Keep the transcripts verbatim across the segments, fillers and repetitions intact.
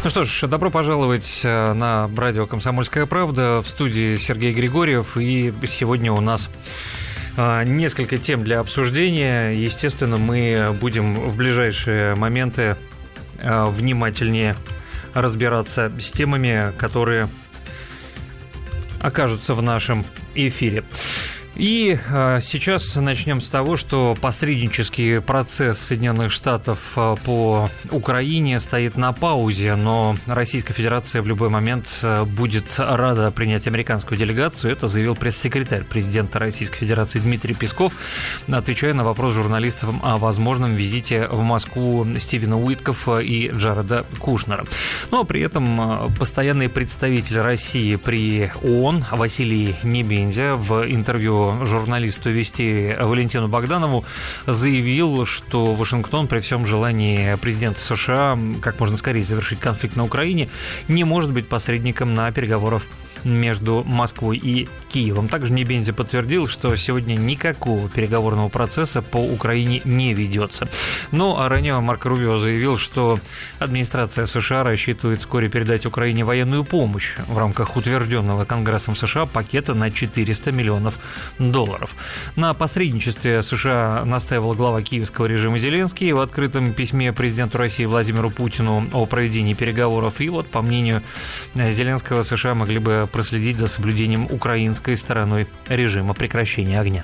Ну что ж, добро пожаловать на радио «Комсомольская правда». В студии Сергей Григорьев. И сегодня у нас несколько тем для обсуждения. Естественно, мы будем в ближайшие моменты внимательнее разбираться с темами, которые окажутся в нашем эфире. И э, сейчас начнем с того, что посреднический процесс Соединенных Штатов по Украине стоит на паузе, но Российская Федерация в любой момент будет рада принять американскую делегацию. Это заявил пресс-секретарь президента Российской Федерации Дмитрий Песков, отвечая на вопрос журналистов о возможном визите в Москву Стивена Уиткоффа и Джареда Кушнера. Но при этом постоянный представитель России при ООН Василий Небензя в интервью журналисту «Вести» Валентину Богданову заявил, что Вашингтон при всем желании президента США как можно скорее завершить конфликт на Украине не может быть посредником на переговорах между Москвой и Киевом. Также Небензя подтвердил, что сегодня никакого переговорного процесса по Украине не ведется. Ну а ранее Марко Рубио заявил, что администрация США рассчитывает вскоре передать Украине военную помощь в рамках утвержденного Конгрессом США пакета на четыреста миллионов долларов. На посредничестве США настаивал глава киевского режима Зеленский в открытом письме президенту России Владимиру Путину о проведении переговоров. И вот, по мнению Зеленского, США могли бы проследить за соблюдением украинской стороной режима прекращения огня.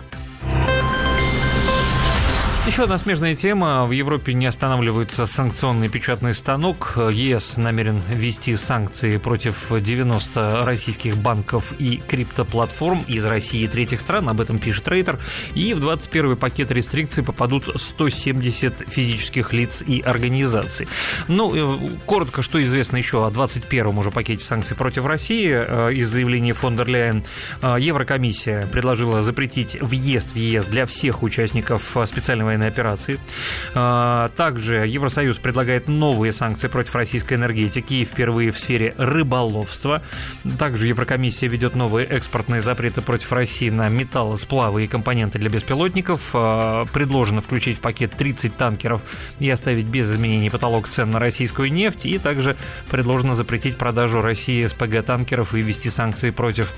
Еще одна смежная тема. В Европе не останавливается санкционный печатный станок. ЕС намерен ввести санкции против девяноста российских банков и криптоплатформ из России и третьих стран. Об этом пишет Рейтер. И в двадцать первый пакет рестрикций попадут сто семьдесят физических лиц и организаций. Ну, коротко, что известно еще о двадцать первом уже пакете санкций против России. Из заявления фон дер Ляйен Еврокомиссия предложила запретить въезд в ЕС для всех участников специальной военной операции. Также Евросоюз предлагает новые санкции против российской энергетики и впервые в сфере рыболовства. Также Еврокомиссия ведет новые экспортные запреты против России на металлосплавы и компоненты для беспилотников. Предложено включить в пакет тридцать танкеров и оставить без изменений потолок цен на российскую нефть. И также предложено запретить продажу России СПГ-танкеров и ввести санкции против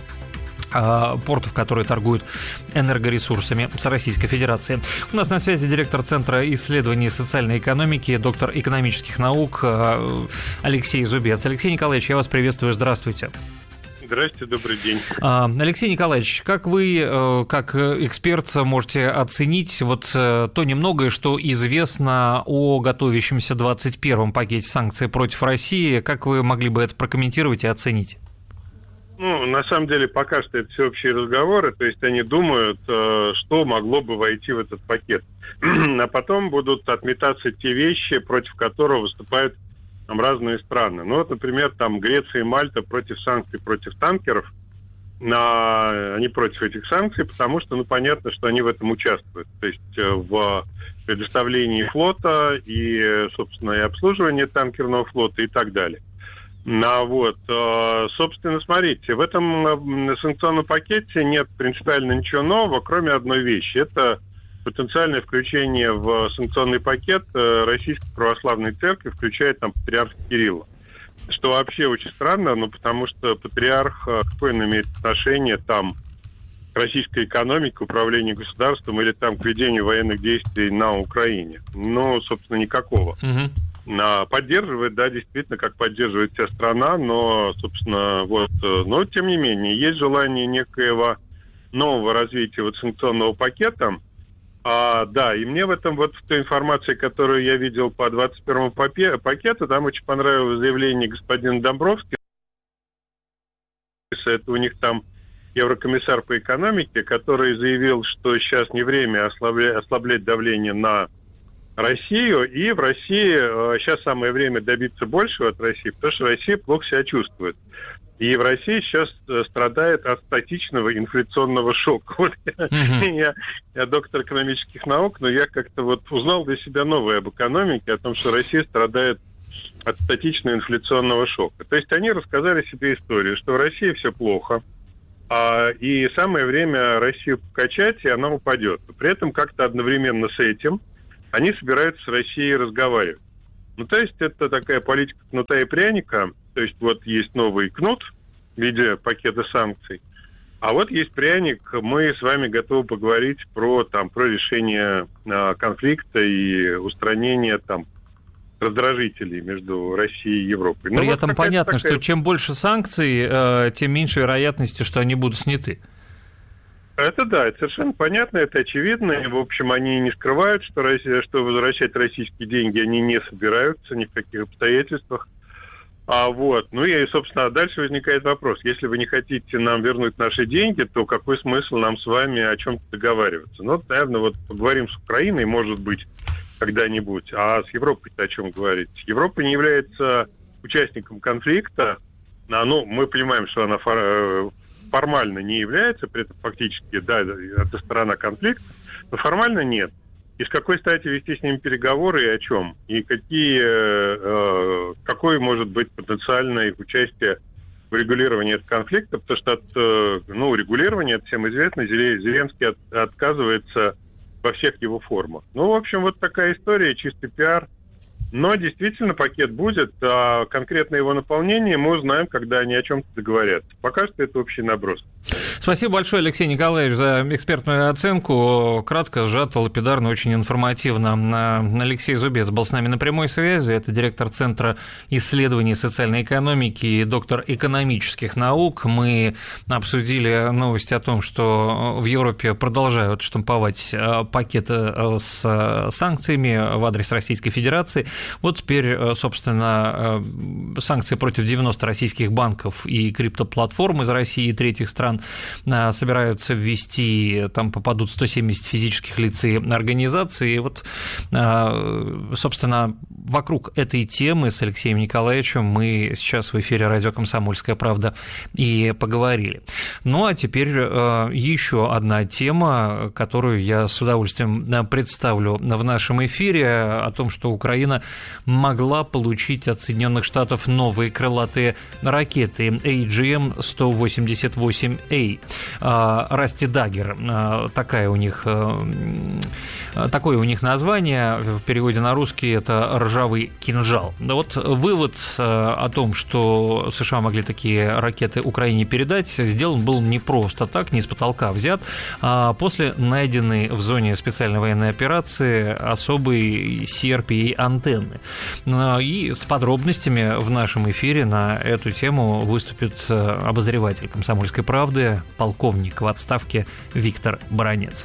портов, которые торгуют энергоресурсами с Российской Федерацией. У нас на связи директор Центра исследований социальной экономики, доктор экономических наук Алексей Зубец. Алексей Николаевич, я вас приветствую. Здравствуйте. Здравствуйте, добрый день. Алексей Николаевич, как вы, как эксперт, можете оценить вот то немногое, что известно о готовящемся двадцать первом пакете санкций против России? Как вы могли бы это прокомментировать и оценить? Ну, на самом деле, пока что это всеобщие разговоры, то есть они думают, что могло бы войти в этот пакет. А потом будут отметаться те вещи, против которых выступают там разные страны. Ну, вот, например, там Греция и Мальта против санкций против танкеров. На... Они против этих санкций, потому что, ну, понятно, что они в этом участвуют. То есть в предоставлении флота и, собственно, и обслуживании танкерного флота и так далее. Ну, вот, собственно, смотрите, в этом санкционном пакете нет принципиально ничего нового, кроме одной вещи. Это потенциальное включение в санкционный пакет Российской Православной Церкви, включая там патриарха Кирилла. Что вообще очень странно, ну, потому что патриарх, какое он имеет отношение там к российской экономике, к управлению государством или там к ведению военных действий на Украине? Ну, собственно, никакого. Угу. Поддерживает, да, действительно, как поддерживает вся страна, но, собственно, вот, но, тем не менее, есть желание некоего нового развития вот санкционного пакета. А, да, и мне в этом, вот в той информации, которую я видел по двадцать первому пакету, там очень понравилось заявление господина Домбровского. Это у них там еврокомиссар по экономике, который заявил, что сейчас не время ослаблять, ослаблять давление на Россию, и в России э, сейчас самое время добиться большего от России, потому что Россия плохо себя чувствует. И в России сейчас э, страдает от статичного инфляционного шока. Вот mm-hmm. я, я доктор экономических наук, но я как-то вот узнал для себя новое об экономике, о том, что Россия страдает от статичного инфляционного шока. То есть они рассказали себе историю, что в России все плохо, а, и самое время Россию покачать, и она упадет. При этом как-то одновременно с этим они собираются с Россией разговаривать. Ну, то есть это такая политика кнута и пряника. То есть вот есть новый кнут в виде пакета санкций, а вот есть пряник. Мы с вами готовы поговорить про, там, про решение э, конфликта и устранение там раздражителей между Россией и Европой. При ну, этом вот понятно, такая... что чем больше санкций, э, тем меньше вероятности, что они будут сняты. Это да, это совершенно понятно, это очевидно. И, в общем, они не скрывают, что, Россия, что возвращать российские деньги они не собираются ни в каких обстоятельствах. А вот, ну и, собственно, дальше возникает вопрос. Если вы не хотите нам вернуть наши деньги, то какой смысл нам с вами о чем-то договариваться? Ну, наверное, вот поговорим с Украиной, может быть, когда-нибудь. А с Европой-то о чем говорить? Европа не является участником конфликта. Ну, мы понимаем, что она формально не является, при этом фактически, да, это сторона конфликта, но формально нет. И с какой стати вести с ними переговоры и о чем? И какие, э, какое может быть потенциальное их участие в регулировании этого конфликта? Потому что от э, ну, регулирования, это всем известно, Зеленский от, отказывается во всех его формах. Ну, в общем, вот такая история, чистый пиар. Но действительно пакет будет, а конкретно его наполнение мы узнаем, когда они о чем-то договорятся. Пока что это общий наброс. Спасибо большое, Алексей Николаевич, за экспертную оценку. Кратко, сжато, лапидарно, очень информативно. Алексей Зубец был с нами на прямой связи. Это директор Центра исследований социальной экономики и доктор экономических наук. Мы обсудили новости о том, что в Европе продолжают штамповать пакеты с санкциями в адрес Российской Федерации. Вот теперь, собственно, санкции против девяноста российских банков и криптоплатформ из России и третьих стран собираются ввести, там попадут сто семьдесят физических лиц и организаций. И вот, собственно, вокруг этой темы с Алексеем Николаевичем мы сейчас в эфире радио «Комсомольская правда» и поговорили. Ну, а теперь еще одна тема, которую я с удовольствием представлю в нашем эфире, о том, что Украина могла получить от Соединенных Штатов новые крылатые ракеты эй джи эм сто восемьдесят восемь эй. Расти Даггер, такая у них, такое у них название, в переводе на русский это «ржавый кинжал». Вот вывод о том, что США могли такие ракеты Украине передать, сделан был не просто так, не с потолка взят, а после найденной в зоне специальной военной операции особой си ар пи эй-антенны. И с подробностями в нашем эфире на эту тему выступит обозреватель «Комсомольской правды», полковник в отставке Виктор Баранец.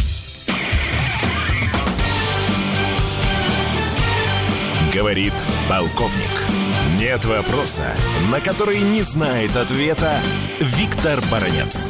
Говорит полковник. Нет вопроса, на который не знает ответа Виктор Баранец.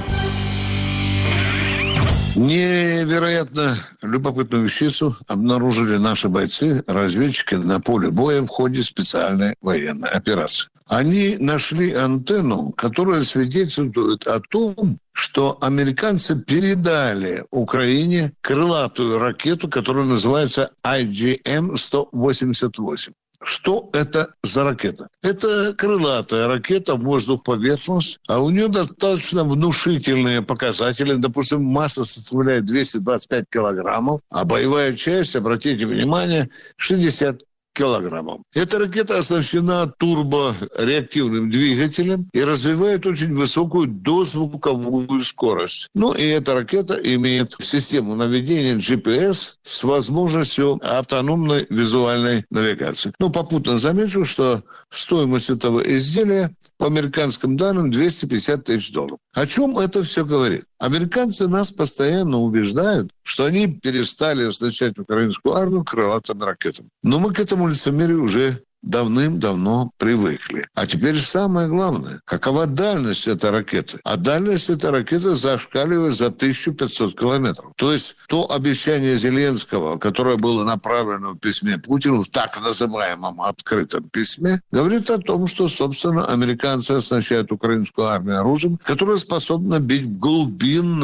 Невероятно любопытную вещицу обнаружили наши бойцы, разведчики на поле боя в ходе специальной военной операции. Они нашли антенну, которая свидетельствует о том, что американцы передали Украине крылатую ракету, которая называется ай джи эм сто восемьдесят восемь. Что это за ракета? Это крылатая ракета в воздух-поверхность, а у нее достаточно внушительные показатели. Допустим, масса составляет двести двадцать пять килограммов, а боевая часть, обратите внимание, шестьдесят килограммов. Эта ракета оснащена турбореактивным двигателем и развивает очень высокую дозвуковую скорость. Ну и эта ракета имеет систему наведения джи пи эс с возможностью автономной визуальной навигации. Ну, попутно замечу, что стоимость этого изделия по американским данным двести пятьдесят тысяч долларов. О чем это все говорит? Американцы нас постоянно убеждают, что они перестали оснащать украинскую армию крылатыми ракетами. Но мы к этому лицемерию уже давным-давно привыкли. А теперь самое главное. Какова дальность этой ракеты? А дальность этой ракеты зашкаливает за тысячу пятьсот километров. То есть то обещание Зеленского, которое было направлено в письме Путину, в так называемом открытом письме, говорит о том, что, собственно, американцы оснащают украинскую армию оружием, которое способно бить в глубинные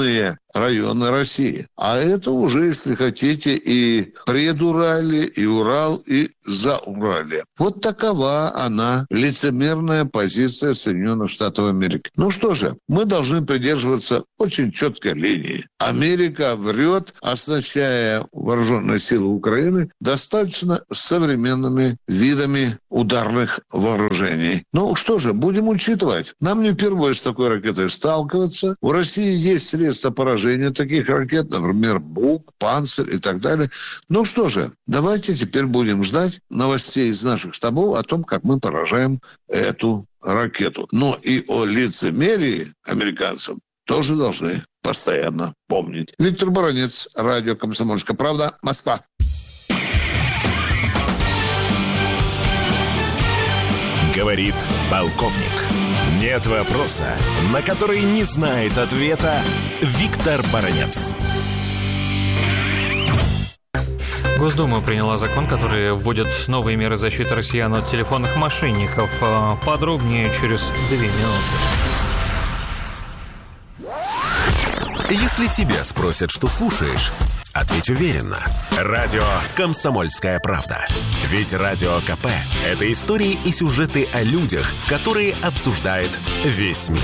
районы России. А это уже, если хотите, и предуралье, и Урал, и Зауралье. Вот такова она, лицемерная позиция Соединенных Штатов Америки. Ну что же, мы должны придерживаться очень четкой линии. Америка врет, оснащая вооруженные силы Украины достаточно современными видами ударных вооружений. Ну что же, будем учитывать. Нам не впервые с такой ракетой сталкиваться. У России есть средства поражения таких ракет, например, Бук, Панцирь и так далее. Ну что же, давайте теперь будем ждать новостей из наших штабов о том, как мы поражаем эту ракету. Но и о лицемерии американцам тоже должны постоянно помнить. Виктор Баранец, радио «Комсомольская правда», Москва. Говорит полковник. Нет вопроса, на который не знает ответа Виктор Баранец. Госдума приняла закон, который вводит новые меры защиты россиян от телефонных мошенников. Подробнее через две минуты. Если тебя спросят, что слушаешь, ответь уверенно. Радио «Комсомольская правда». Ведь Радио КП – это истории и сюжеты о людях, которые обсуждает весь мир.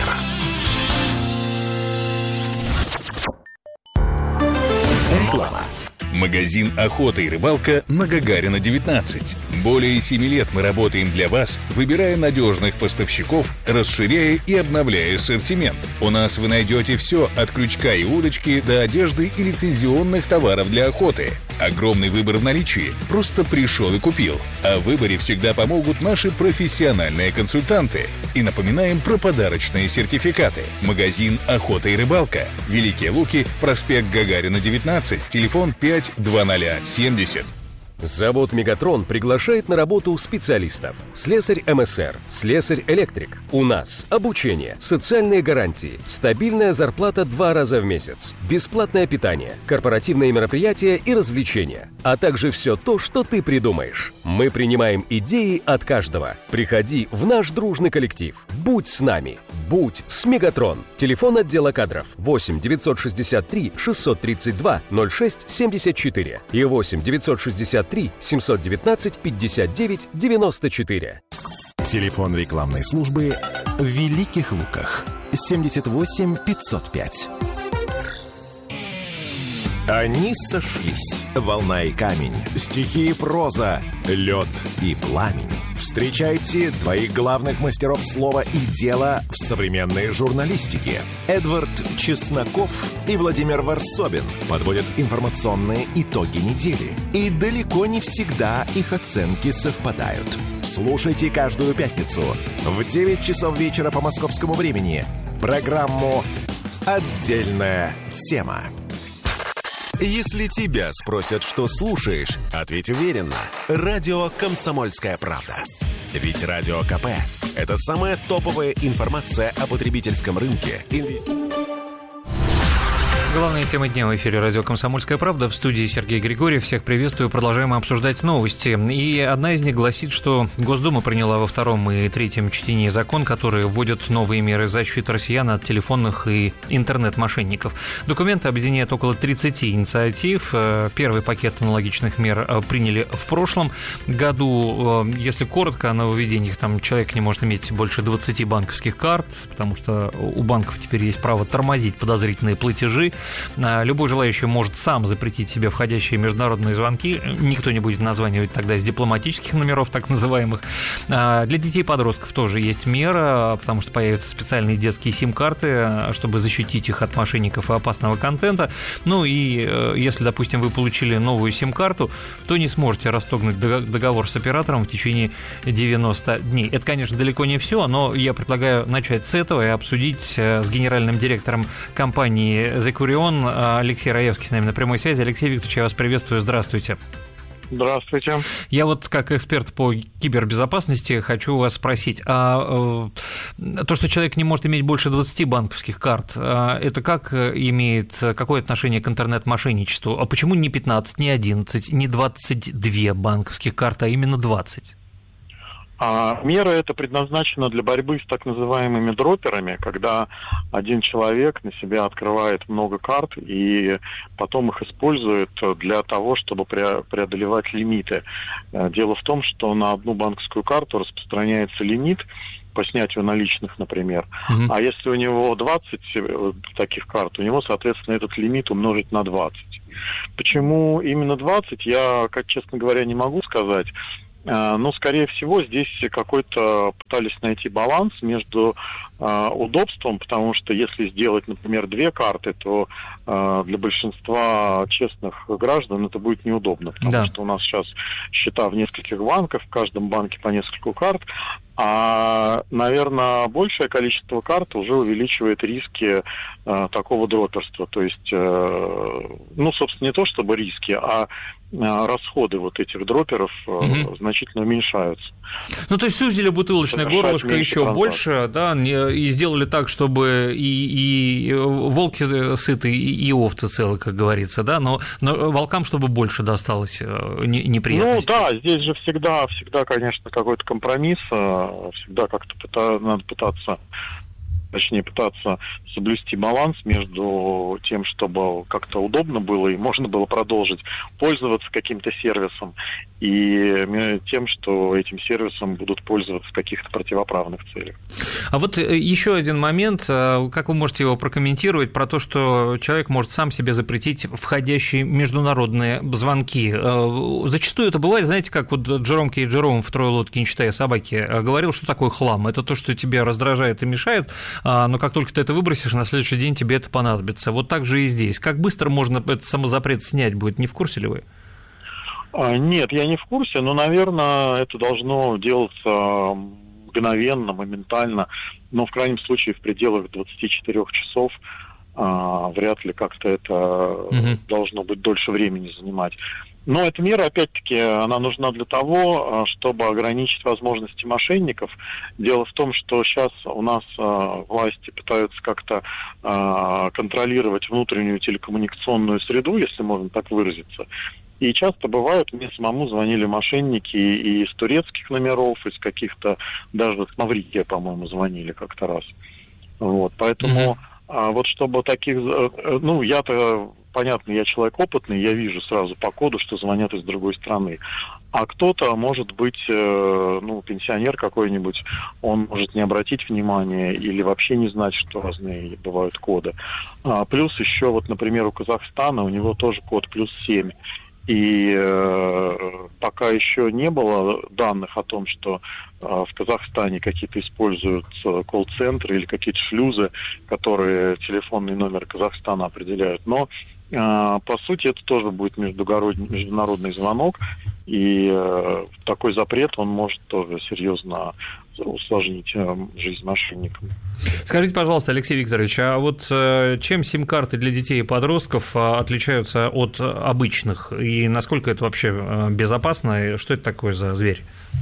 Реклама. Магазин «Охота и рыбалка» на Гагарина, девятнадцать. Более семи лет мы работаем для вас, выбирая надежных поставщиков, расширяя и обновляя ассортимент. У нас вы найдете все от крючка и удочки до одежды и лицензионных товаров для охоты. Огромный выбор в наличии. Просто пришел и купил. О выборе всегда помогут наши профессиональные консультанты. И напоминаем про подарочные сертификаты. Магазин «Охота и рыбалка». Великие Луки, проспект Гагарина, девятнадцать, телефон пять два ноль семьдесят. Завод «Мегатрон» приглашает на работу специалистов. Слесарь эм эс эр, слесарь-электрик. У нас обучение, социальные гарантии, стабильная зарплата два раза в месяц, бесплатное питание, корпоративные мероприятия и развлечения, а также все то, что ты придумаешь. Мы принимаем идеи от каждого. Приходи в наш дружный коллектив. Будь с нами. Будь с «Мегатрон». Телефон отдела кадров восемь девятьсот шестьдесят три шестьсот тридцать два ноль шесть семьдесят четыре и восемь девятьсот шестьдесят три семьсот девятнадцать пятьдесят девять девяносто четыре. Телефон рекламной службы в Великих Луках семьдесят восемь пятьсот пять. Они сошлись. Волна и камень, стихи и проза, лед и пламень. Встречайте двоих главных мастеров слова и дела в современной журналистике. Эдвард Чесноков и Владимир Варсобин подводят информационные итоги недели. И далеко не всегда их оценки совпадают. Слушайте каждую пятницу в девять часов вечера по московскому времени программу «Отдельная тема». Если тебя спросят, что слушаешь, ответь уверенно. Радио «Комсомольская правда». Ведь Радио КП – это самая топовая информация о потребительском рынке, инвестициях. Главная тема дня в эфире радио «Комсомольская правда». В студии Сергей Григорьев. Всех приветствую. Продолжаем обсуждать новости. И одна из них гласит, что Госдума приняла во втором и третьем чтении закон, который вводит новые меры защиты россиян от телефонных и интернет-мошенников. Документы объединяют около тридцати инициатив. Первый пакет аналогичных мер приняли в прошлом году. Если коротко о нововведениях, там человек не может иметь больше двадцати банковских карт, потому что у банков теперь есть право тормозить подозрительные платежи. Любой желающий может сам запретить себе входящие международные звонки. Никто не будет названивать тогда с дипломатических номеров, так называемых. Для детей и подростков тоже есть мера, потому что появятся специальные детские сим-карты, чтобы защитить их от мошенников и опасного контента. Ну и если, допустим, вы получили новую сим-карту, то не сможете расторгнуть договор с оператором в течение девяноста дней. Это, конечно, далеко не все, но я предлагаю начать с этого и обсудить с генеральным директором компании The Curion Алексей Раевский с нами на прямой связи. Алексей Викторович, я вас приветствую. Здравствуйте. Здравствуйте. Я вот как эксперт по кибербезопасности хочу вас спросить, а то, что человек не может иметь больше двадцати банковских карт, это как имеет, какое отношение к интернет-мошенничеству? А почему не пятнадцать, не одиннадцать, не двадцать две банковских карты, а именно двадцать? А мера эта предназначена для борьбы с так называемыми дроперами, когда один человек на себя открывает много карт и потом их использует для того, чтобы преодолевать лимиты. Дело в том, что на одну банковскую карту распространяется лимит по снятию наличных, например. Mm-hmm. А если у него двадцать таких карт, у него, соответственно, этот лимит умножить на двадцать. Почему именно двадцать, я, как честно говоря, не могу сказать. Но, скорее всего, здесь какой-то пытались найти баланс между э, удобством, потому что если сделать, например, две карты, то э, для большинства честных граждан это будет неудобно, потому да. что у нас сейчас счета в нескольких банках, в каждом банке по нескольку карт, а, наверное, большее количество карт уже увеличивает риски э, такого дроперства. То есть, э, ну, собственно, не то чтобы риски, а расходы вот этих дроперов угу. значительно уменьшаются. Ну, то есть сузили бутылочное горлышко еще транзакций. Больше, да, и сделали так, чтобы и, и волки сыты, и, и овцы целы, как говорится, да, но, но волкам, чтобы больше досталось неприятностей. Ну, да, здесь же всегда, всегда, конечно, какой-то компромисс, всегда как-то пыта, надо пытаться... Точнее, пытаться соблюсти баланс между тем, чтобы как-то удобно было и можно было продолжить пользоваться каким-то сервисом, и тем, что этим сервисом будут пользоваться в каких-то противоправных целях. А вот еще один момент, как вы можете его прокомментировать, про то, что человек может сам себе запретить входящие международные звонки. Зачастую это бывает, знаете, как вот Джером Кей Джером в «Трое лодки, не считая собаки» говорил, что такое хлам. Это то, что тебя раздражает и мешает, но как только ты это выбросишь, на следующий день тебе это понадобится. Вот так же и здесь. Как быстро можно этот самозапрет снять будет? Не в курсе ли вы? Нет, я не в курсе, но, наверное, это должно делаться мгновенно, моментально, но в крайнем случае в пределах двадцати четырёх часов а, вряд ли как-то это угу. должно быть дольше времени занимать. Но эта мера, опять-таки, она нужна для того, чтобы ограничить возможности мошенников. Дело в том, что сейчас у нас э, власти пытаются как-то э, контролировать внутреннюю телекоммуникационную среду, если можно так выразиться. И часто бывает, мне самому звонили мошенники и из турецких номеров, из каких-то, даже с Маврикия, по-моему, звонили как-то раз. Вот, поэтому mm-hmm. а, вот чтобы таких... Ну, я-то... Понятно, я человек опытный, я вижу сразу по коду, что звонят из другой страны. А кто-то, может быть, э, ну, пенсионер какой-нибудь, он может не обратить внимания или вообще не знать, что разные бывают коды. А, плюс еще, вот, например, у Казахстана, у него тоже код плюс семь. И э, пока еще не было данных о том, что э, в Казахстане какие-то используют колл-центры или какие-то шлюзы, которые телефонный номер Казахстана определяют. Но по сути, это тоже будет международный звонок, и э, такой запрет, он может тоже серьезно усложнить э, жизнь мошенникам. Скажите, пожалуйста, Алексей Викторович, а вот э, чем сим-карты для детей и подростков отличаются от обычных, и насколько это вообще безопасно, и что это такое за зверь?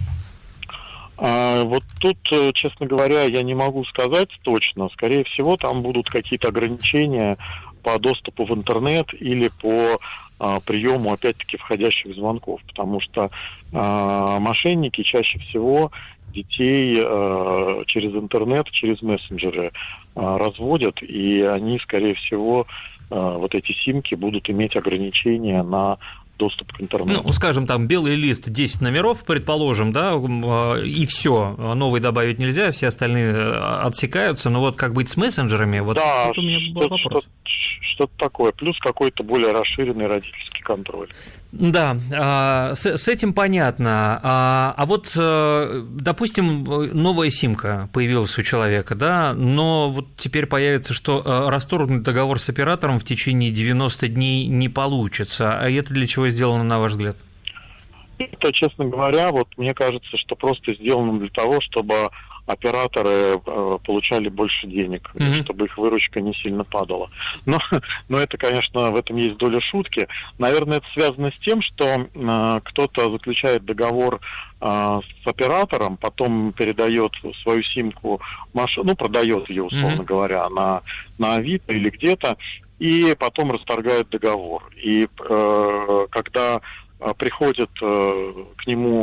А, вот тут, честно говоря, я не могу сказать точно. Скорее всего, там будут какие-то ограничения по доступу в интернет или по а, приему, опять-таки, входящих звонков, потому что а, мошенники чаще всего детей а, через интернет, через мессенджеры а, разводят, и они, скорее всего, а, вот эти симки будут иметь ограничения на доступ к интернету. Ну, скажем, там белый лист, десять номеров, предположим, да, и все, новый добавить нельзя, все остальные отсекаются, но вот как быть с мессенджерами, вот да, тут у меня был вопрос. Что-то, что-то такое, плюс какой-то более расширенный родительский контроль. Да, с, с этим понятно. А, а вот, допустим, новая симка появилась у человека, да, но вот теперь появится, что расторгнуть договор с оператором в течение девяноста дней не получится. А это для чего сделано, на ваш взгляд? Это, честно говоря, вот мне кажется, что просто сделано для того, чтобы операторы э, получали больше денег, mm-hmm. чтобы их выручка не сильно падала. Но, но это, конечно, в этом есть доля шутки. Наверное, это связано с тем, что э, кто-то заключает договор э, с оператором, потом передает свою симку, машину, ну, продает ее, условно mm-hmm. говоря, на, на Авито или где-то, и потом расторгает договор. И э, когда приходит э, к нему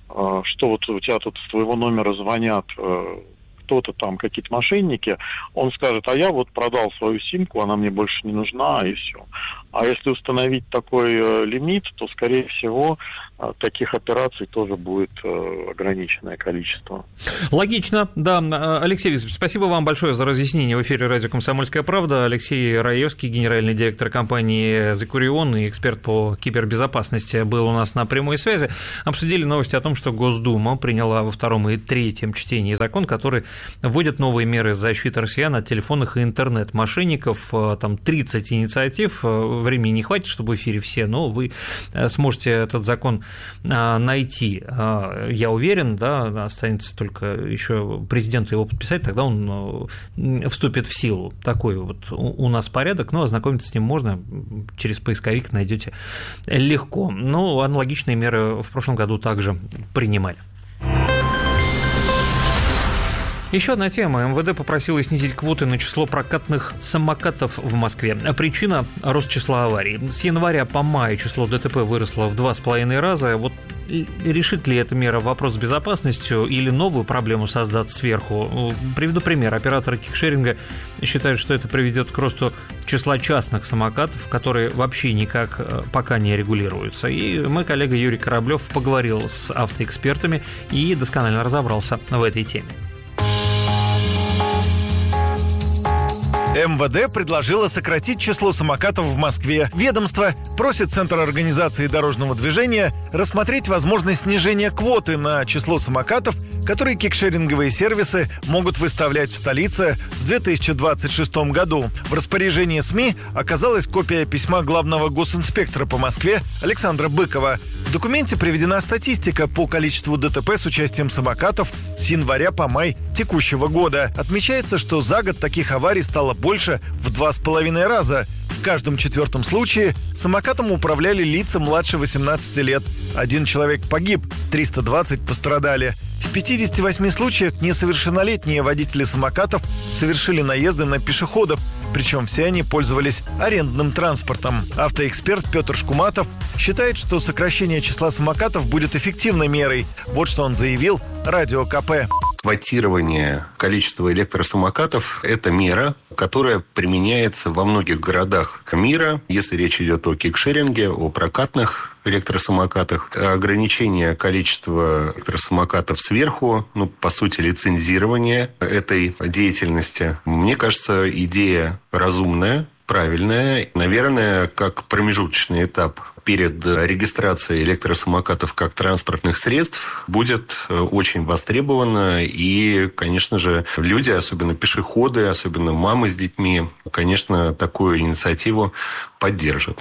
что вот у тебя тут с твоего номера звонят кто-то там, какие-то мошенники, он скажет, а я вот продал свою симку, она мне больше не нужна, и все. А если установить такой э, лимит, то, скорее всего, э, таких операций тоже будет э, ограниченное количество. Логично, да. Алексей Викторович, спасибо вам большое за разъяснение в эфире радио «Комсомольская правда». Алексей Раевский, генеральный директор компании «Зикурион» и эксперт по кибербезопасности, был у нас на прямой связи. Обсудили новости о том, что Госдума приняла во втором и третьем чтении закон, который вводит новые меры защиты россиян от телефонных и интернет-мошенников. Там тридцать инициатив. Времени не хватит, чтобы в эфире все, но вы сможете этот закон найти. Я уверен, да, останется только еще президенту его подписать, тогда он вступит в силу. Такой вот у нас порядок, но ознакомиться с ним можно, через поисковик найдете легко. Но аналогичные меры в прошлом году также принимали. Еще одна тема. эм вэ дэ попросила снизить квоты на число прокатных самокатов в Москве. Причина – рост числа аварий. С января по май число дэ тэ пэ выросло в два с половиной раза. Вот решит ли эта мера вопрос с безопасностью или новую проблему создаст сверху? Приведу пример. Операторы кикшеринга считают, что это приведет к росту числа частных самокатов, которые вообще никак пока не регулируются. И мой коллега Юрий Кораблев поговорил с автоэкспертами и досконально разобрался в этой теме. эм вэ дэ предложило сократить число самокатов в Москве. Ведомство просит Центр организации дорожного движения рассмотреть возможность снижения квоты на число самокатов, которые кикшеринговые сервисы могут выставлять в столице в две тысячи двадцать шестом году. В распоряжении СМИ оказалась копия письма главного госинспектора по Москве Александра Быкова. В документе приведена статистика по количеству дэ тэ пэ с участием самокатов с января по май текущего года. Отмечается, что за год таких аварий стало больше в два с половиной раза. В каждом четвертом случае самокатом управляли лица младше восемнадцати лет. Один человек погиб, триста двадцать пострадали. В пятидесяти восьми случаях несовершеннолетние водители самокатов совершили наезды на пешеходов, причем все они пользовались арендным транспортом. Автоэксперт Петр Шкуматов считает, что сокращение числа самокатов будет эффективной мерой. Вот что он заявил Радио ка пэ. Квотирование количества электросамокатов – это мера, которая применяется во многих городах мира, если речь идет о кикшеринге, о прокатных электросамокатах. Ограничение количества электросамокатов сверху, ну, по сути, лицензирование этой деятельности. Мне кажется, идея разумная, правильная. Наверное, как промежуточный этап перед регистрацией электросамокатов как транспортных средств будет очень востребовано. И, конечно же, люди, особенно пешеходы, особенно мамы с детьми, конечно, такую инициативу поддержат.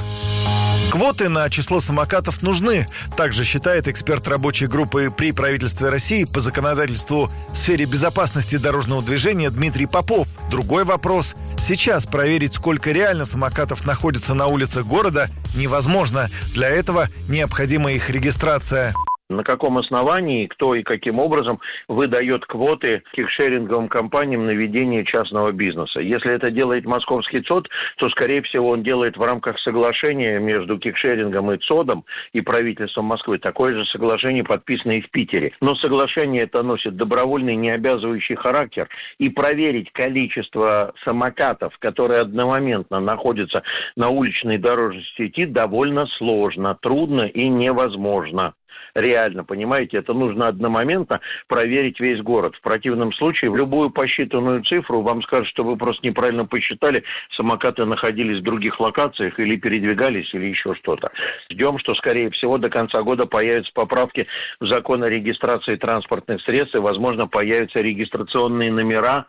Квоты на число самокатов нужны, также считает эксперт рабочей группы при правительстве России по законодательству в сфере безопасности дорожного движения Дмитрий Попов. Другой вопрос. Сейчас проверить, сколько реально самокатов находится на улицах города, невозможно. Для этого необходима их регистрация. На каком основании, кто и каким образом выдает квоты кикшеринговым компаниям на ведение частного бизнеса. Если это делает московский ЦОД, то, скорее всего, он делает в рамках соглашения между кикшерингом и ЦОДом и правительством Москвы. Такое же соглашение подписано и в Питере. Но соглашение это носит добровольный, необязывающий характер. И проверить количество самокатов, которые одномоментно находятся на уличной дорожной сети, довольно сложно, трудно и невозможно. Реально, понимаете, это нужно одномоментно проверить весь город. В противном случае в любую посчитанную цифру вам скажут, что вы просто неправильно посчитали, самокаты находились в других локациях или передвигались, или еще что-то. Ждем, что, скорее всего, до конца года появятся поправки в закон о регистрации транспортных средств, и, возможно, появятся регистрационные номера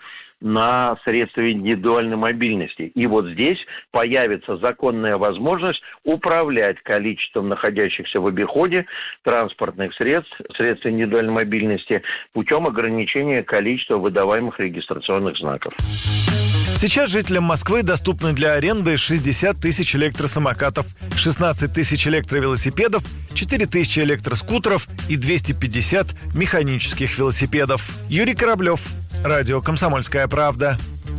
на средства индивидуальной мобильности. И вот здесь появится законная возможность управлять количеством находящихся в обиходе транспортных средств, средств индивидуальной мобильности путем ограничения количества выдаваемых регистрационных знаков. Сейчас жителям Москвы доступны для аренды шестьдесят тысяч электросамокатов, шестнадцать тысяч электровелосипедов, четыре тысячи электроскутеров и двести пятьдесят механических велосипедов. Юрий Кораблев, Радио «Комсомольская правда».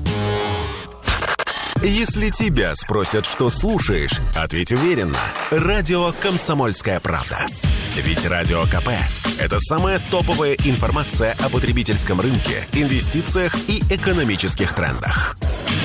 Если тебя спросят, что слушаешь, ответь уверенно. Радио «Комсомольская правда». Ведь Радио ка пэ Это самая топовая информация о потребительском рынке, инвестициях и экономических трендах.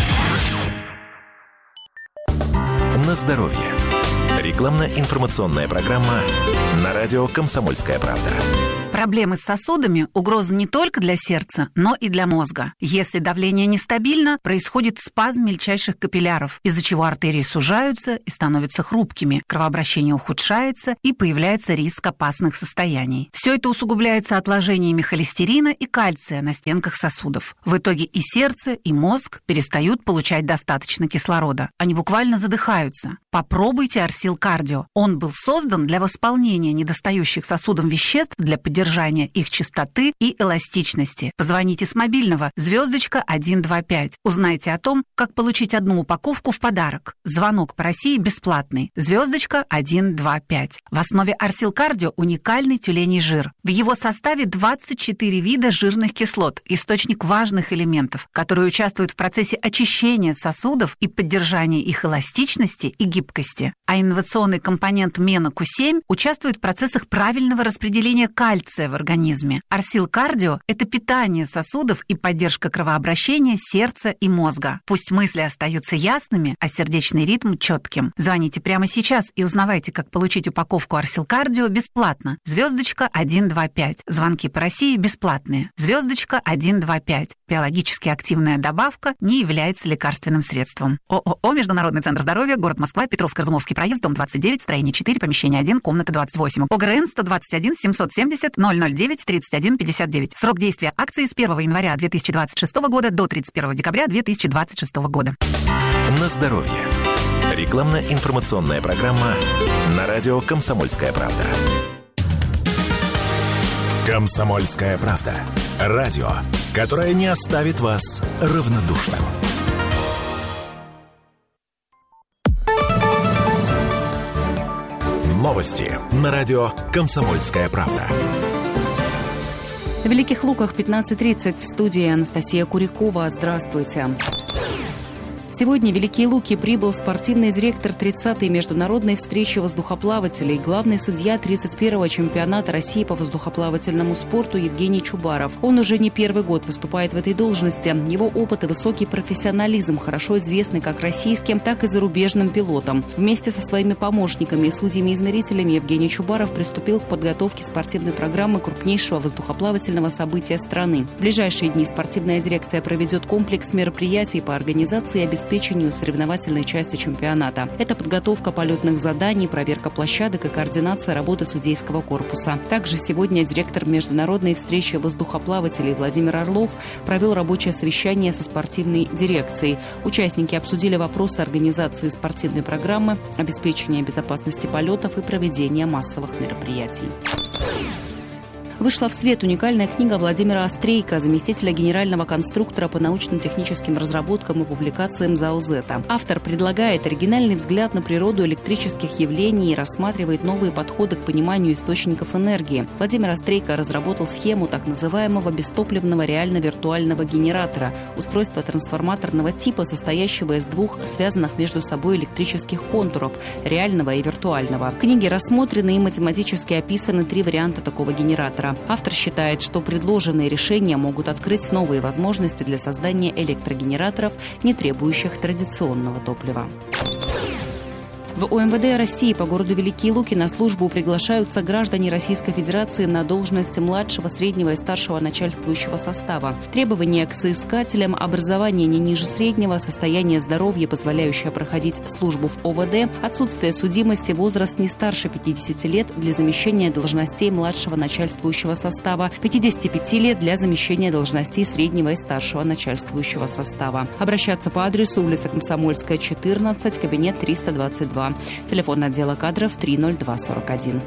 На здоровье. Рекламно-информационная программа на радио «Комсомольская правда». Проблемы с сосудами – угроза не только для сердца, но и для мозга. Если давление нестабильно, происходит спазм мельчайших капилляров, из-за чего артерии сужаются и становятся хрупкими, кровообращение ухудшается и появляется риск опасных состояний. Все это усугубляется отложениями холестерина и кальция на стенках сосудов. В итоге и сердце, и мозг перестают получать достаточно кислорода. Они буквально задыхаются. Попробуйте Арсил Кардио. Он был создан для восполнения недостающих сосудам веществ для поддержания их чистоты и эластичности. Позвоните с мобильного звездочка один два пять. Узнайте о том, как получить одну упаковку в подарок. Звонок по России бесплатный. Звездочка один два пять. В основе Арсил Кардио уникальный тюленей жир. В его составе двадцать четыре вида жирных кислот, источник важных элементов, которые участвуют в процессе очищения сосудов и поддержания их эластичности и гибкости. А инновационный компонент мена ку семь участвует в процессах правильного распределения кальция в организме. Арсил Кардио – это питание сосудов и поддержка кровообращения сердца и мозга. Пусть мысли остаются ясными, а сердечный ритм четким. Звоните прямо сейчас и узнавайте, как получить упаковку Арсил Кардио бесплатно. Звездочка один два пять. Звонки по России бесплатные. Звездочка один два пять. Биологически активная добавка не является лекарственным средством. ООО «Международный центр здоровья», город Москва, Петровско-Разумовский проезд, дом двадцать девять, строение четыре, помещение один, комната двадцать восемь. ОГРН сто двадцать один семьсот семьдесят ноль ноль девять тридцать один пятьдесят девять. Срок действия акции с первого января две тысячи двадцать шестого года до тридцать первого декабря две тысячи двадцать шестого года. На здоровье. Рекламно-информационная программа на радио «Комсомольская правда». «Комсомольская правда». Радио, которое не оставит вас равнодушным. Новости на радио «Комсомольская правда». В Великих Луках пятнадцать тридцать. В студии Анастасия Курякова. Здравствуйте. Сегодня в Великие Луки прибыл спортивный директор тридцатой международной встречи воздухоплавателей, главный судья тридцать первого чемпионата России по воздухоплавательному спорту Евгений Чубаров. Он уже не первый год выступает в этой должности. Его опыт и высокий профессионализм хорошо известны как российским, так и зарубежным пилотам. Вместе со своими помощниками и судьями-измерителями Евгений Чубаров приступил к подготовке спортивной программы крупнейшего воздухоплавательного события страны. В ближайшие дни спортивная дирекция проведет комплекс мероприятий по организации и обеспечению обеспечению соревновательной части чемпионата. Это подготовка полетных заданий, проверка площадок и координация работы судейского корпуса. Также сегодня директор международной встречи воздухоплавателей Владимир Орлов провел рабочее совещание со спортивной дирекцией. Участники обсудили вопросы организации спортивной программы, обеспечения безопасности полетов и проведения массовых мероприятий. Вышла в свет уникальная книга Владимира Острейко, заместителя генерального конструктора по научно-техническим разработкам и публикациям ЗАО «Зета». Автор предлагает оригинальный взгляд на природу электрических явлений и рассматривает новые подходы к пониманию источников энергии. Владимир Острейко разработал схему так называемого бестопливного реально-виртуального генератора, устройства трансформаторного типа, состоящего из двух связанных между собой электрических контуров – реального и виртуального. В книге рассмотрены и математически описаны три варианта такого генератора. Автор считает, что предложенные решения могут открыть новые возможности для создания электрогенераторов, не требующих традиционного топлива. В ОМВД России по городу Великие Луки на службу приглашаются граждане Российской Федерации на должности младшего, среднего и старшего начальствующего состава. Требования к соискателям: образование не ниже среднего, состояние здоровья, позволяющее проходить службу в ОВД, отсутствие судимости, возраст не старше пятидесяти лет для замещения должностей младшего начальствующего состава, пятидесяти пяти лет для замещения должностей среднего и старшего начальствующего состава. Обращаться по адресу улица Комсомольская, четырнадцать, кабинет триста двадцать два. Телефон отдела кадров три ноль два сорок один.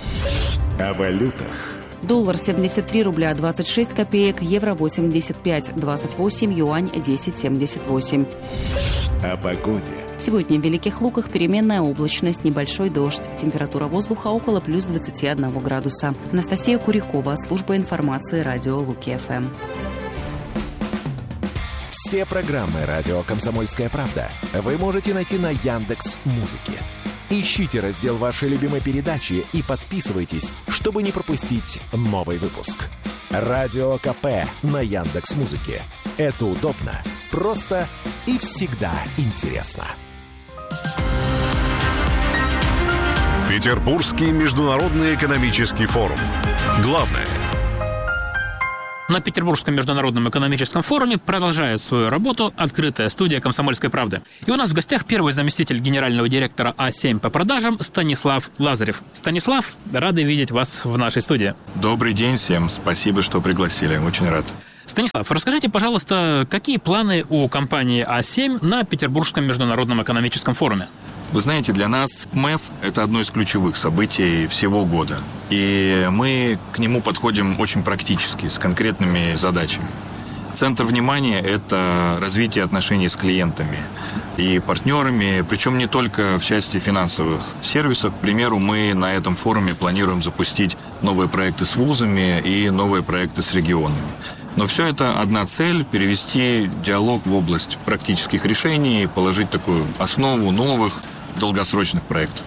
О валютах. Доллар семьдесят три рубля двадцать шесть копеек, евро восемьдесят пять двадцать восемь, юань десять семьдесят восемь. О погоде. Сегодня в Великих Луках переменная облачность, небольшой дождь. Температура воздуха около плюс двадцати одного градуса. Анастасия Курякова, служба информации, радио Луки-ФМ. Все программы радио «Комсомольская правда» вы можете найти на Яндекс.Музыке. Ищите раздел вашей любимой передачи и подписывайтесь, чтобы не пропустить новый выпуск. Радио КП на Яндекс.Музыке. Это удобно, просто и всегда интересно. Петербургский международный экономический форум. Главное. На Петербургском международном экономическом форуме продолжает свою работу открытая студия «Комсомольской правды». И у нас в гостях первый заместитель генерального директора А семь по продажам Станислав Лазарев. Станислав, рады видеть вас в нашей студии. Добрый день всем. Спасибо, что пригласили. Очень рад. Станислав, расскажите, пожалуйста, какие планы у компании А семь на Петербургском международном экономическом форуме? Вы знаете, для нас МЭФ – это одно из ключевых событий всего года. И мы к нему подходим очень практически, с конкретными задачами. Центр внимания – это развитие отношений с клиентами и партнерами, причем не только в части финансовых сервисов. К примеру, мы на этом форуме планируем запустить новые проекты с вузами и новые проекты с регионами. Но все это одна цель – перевести диалог в область практических решений, положить такую основу новых долгосрочных проектов.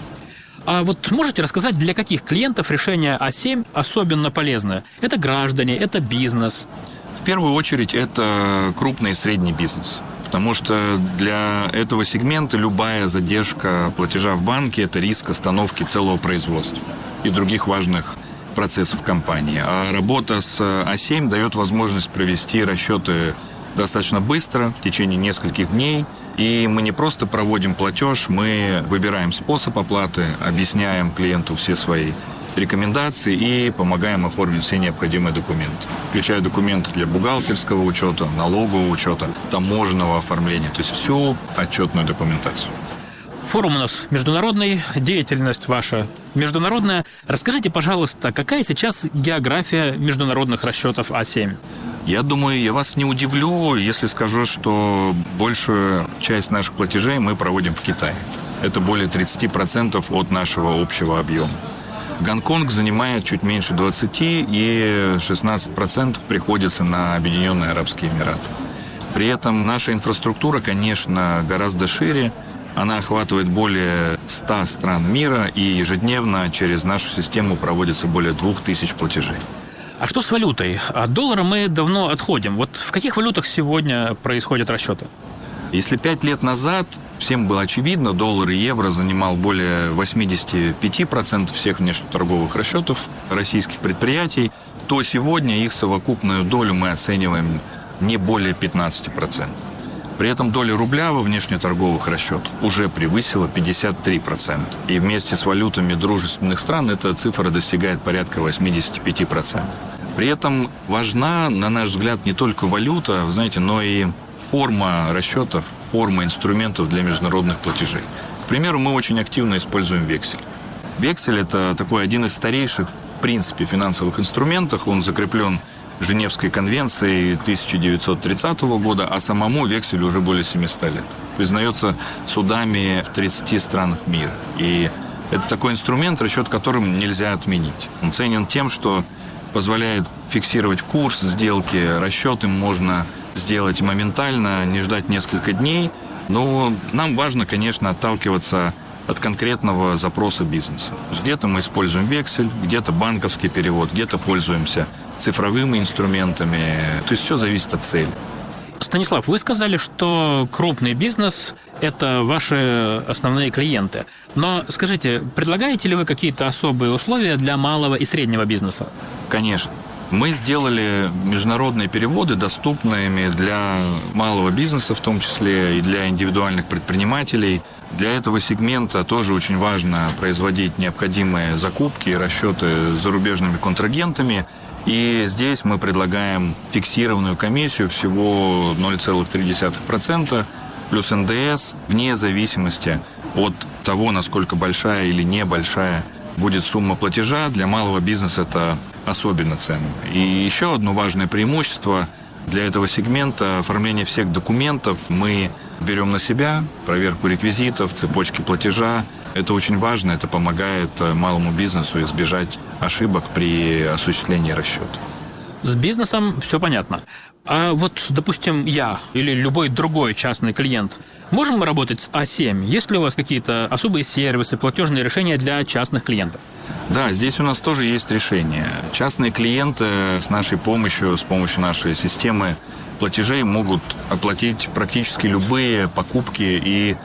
А вот можете рассказать, для каких клиентов решение А семь особенно полезно? Это граждане, это бизнес? В первую очередь это крупный и средний бизнес. Потому что для этого сегмента любая задержка платежа в банке – это риск остановки целого производства и других важных процессов компании. А работа с А семь дает возможность провести расчеты достаточно быстро, в течение нескольких дней. И мы не просто проводим платеж, мы выбираем способ оплаты, объясняем клиенту все свои рекомендации и помогаем оформить все необходимые документы, включая документы для бухгалтерского учета, налогового учета, таможенного оформления, то есть всю отчетную документацию. Форум у нас международный, деятельность ваша международная. Расскажите, пожалуйста, какая сейчас география международных расчетов А семь? Я думаю, я вас не удивлю, если скажу, что большую часть наших платежей мы проводим в Китае. Это более тридцать процентов от нашего общего объема. Гонконг занимает чуть меньше двадцати, и шестнадцать процентов приходится на Объединенные Арабские Эмираты. При этом наша инфраструктура, конечно, гораздо шире. Она охватывает более ста стран мира, и ежедневно через нашу систему проводится более двух тысяч платежей. А что с валютой? От доллара мы давно отходим. Вот в каких валютах сегодня происходят расчеты? Если пять лет назад всем было очевидно, доллар и евро занимал более восемьдесят пять процентов всех внешнеторговых расчетов российских предприятий, то сегодня их совокупную долю мы оцениваем не более пятнадцати процентов. При этом доля рубля во внешнеторговых расчетах уже превысила пятьдесят три процента. И вместе с валютами дружественных стран эта цифра достигает порядка восемьдесят пять процентов. При этом важна, на наш взгляд, не только валюта, знаете, но и форма расчетов, форма инструментов для международных платежей. К примеру, мы очень активно используем вексель. Вексель – это такой один из старейших, в принципе, финансовых инструментов. Он закреплен Женевской конвенцией тысяча девятьсот тридцатого года, а самому векселю уже более семисот лет. Признается судами в тридцати странах мира. И это такой инструмент, расчет которым нельзя отменить. Он ценен тем, что позволяет фиксировать курс сделки, расчет им можно сделать моментально, не ждать несколько дней. Но нам важно, конечно, отталкиваться от конкретного запроса бизнеса. Где-то мы используем вексель, где-то банковский перевод, где-то пользуемся цифровыми инструментами. То есть все зависит от цели. Станислав, вы сказали, что крупный бизнес – это ваши основные клиенты. Но скажите, предлагаете ли вы какие-то особые условия для малого и среднего бизнеса? Конечно. Мы сделали международные переводы доступными для малого бизнеса, в том числе и для индивидуальных предпринимателей. Для этого сегмента тоже очень важно производить необходимые закупки и расчеты с зарубежными контрагентами. И здесь мы предлагаем фиксированную комиссию всего ноль целых три десятых процента плюс эн дэ эс вне зависимости от того, насколько большая или небольшая будет сумма платежа. Для малого бизнеса это особенно ценно. И еще одно важное преимущество для этого сегмента – оформление всех документов. Мы берем на себя проверку реквизитов, цепочки платежа. Это очень важно, это помогает малому бизнесу избежать ошибок при осуществлении расчета. С бизнесом все понятно. А вот, допустим, я или любой другой частный клиент, можем мы работать с а семь? Есть ли у вас какие-то особые сервисы, платежные решения для частных клиентов? Да, здесь у нас тоже есть решение. Частные клиенты с нашей помощью, с помощью нашей системы платежей могут оплатить практически любые покупки и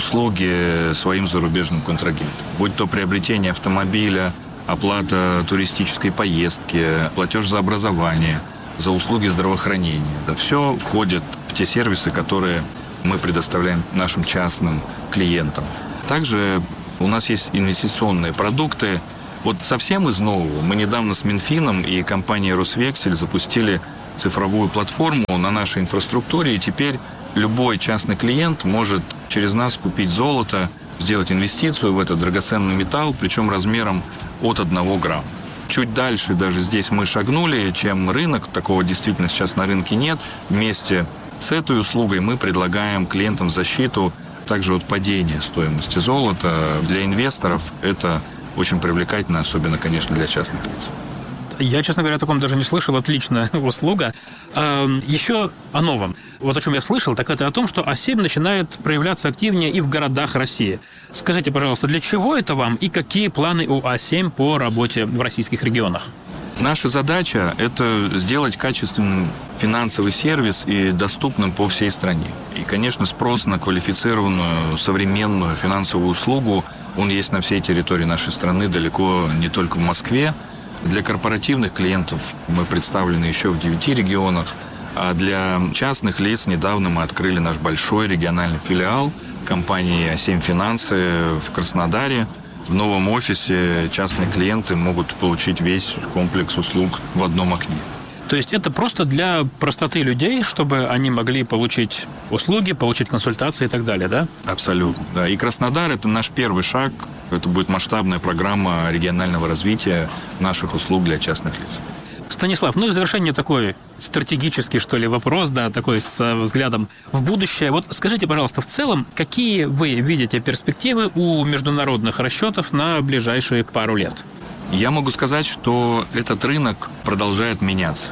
услуги своим зарубежным контрагентам. Будь то приобретение автомобиля, оплата туристической поездки, платеж за образование, за услуги здравоохранения. Это все входит в те сервисы, которые мы предоставляем нашим частным клиентам. Также у нас есть инвестиционные продукты. Вот совсем из нового мы недавно с Минфином и компанией Росвексель запустили цифровую платформу на нашей инфраструктуре, и теперь любой частный клиент может через нас купить золото, сделать инвестицию в этот драгоценный металл, причем размером от одного грамма. Чуть дальше даже здесь мы шагнули, чем рынок, такого действительно сейчас на рынке нет. Вместе с этой услугой мы предлагаем клиентам защиту также от падения стоимости золота. Для инвесторов это очень привлекательно, особенно, конечно, для частных лиц. Я, честно говоря, о таком даже не слышал. Отличная услуга. А, еще о новом. Вот о чем я слышал, так это о том, что а семь начинает проявляться активнее и в городах России. Скажите, пожалуйста, для чего это вам и какие планы у а семь по работе в российских регионах? Наша задача – это сделать качественным финансовый сервис и доступным по всей стране. И, конечно, спрос на квалифицированную, современную финансовую услугу, он есть на всей территории нашей страны, далеко не только в Москве. Для корпоративных клиентов мы представлены еще в девяти регионах, а для частных лиц недавно мы открыли наш большой региональный филиал компании а семь Финансы в Краснодаре. В новом офисе частные клиенты могут получить весь комплекс услуг в одном окне. То есть это просто для простоты людей, чтобы они могли получить услуги, получить консультации и так далее, да? Абсолютно, да. И Краснодар – это наш первый шаг. Это будет масштабная программа регионального развития наших услуг для частных лиц. Станислав, ну и в завершение такой стратегический, что ли, вопрос, да, такой с взглядом в будущее. Вот скажите, пожалуйста, в целом, какие вы видите перспективы у международных расчетов на ближайшие пару лет? Я могу сказать, что этот рынок продолжает меняться.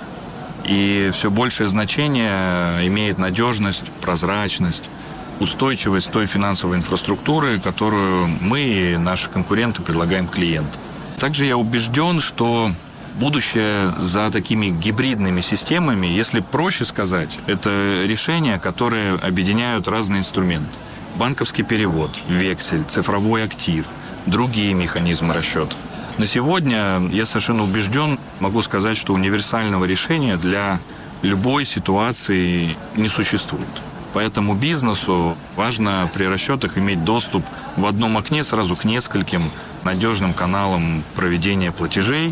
И все большее значение имеет надежность, прозрачность, устойчивость той финансовой инфраструктуры, которую мы и наши конкуренты предлагаем клиентам. Также я убежден, что будущее за такими гибридными системами, если проще сказать, это решения, которые объединяют разные инструменты. Банковский перевод, вексель, цифровой актив, другие механизмы расчетов. На сегодня я совершенно убежден, могу сказать, что универсального решения для любой ситуации не существует. Поэтому бизнесу важно при расчетах иметь доступ в одном окне сразу к нескольким надежным каналам проведения платежей.